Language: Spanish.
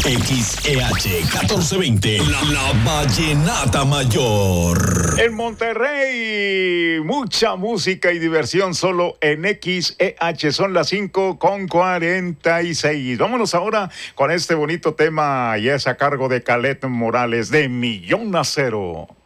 XEH 1420, la Vallenata Mayor. En Monterrey, mucha música y diversión solo en XEH. Son las 5:46. Vámonos ahora con este bonito tema y es a cargo de Calet Morales de Millón a Cero.